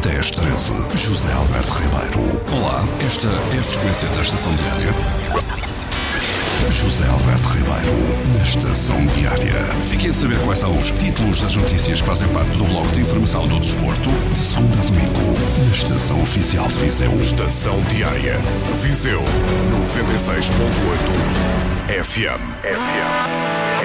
1013, José Alberto Ribeiro. Olá, esta é a frequência da Estação Diária. José Alberto Ribeiro, na Estação Diária. Fiquem a saber quais são os títulos das notícias que fazem parte do bloco de informação do desporto, de segunda a domingo, na Estação Oficial de Viseu. Estação Diária, Viseu, 96.8 FM.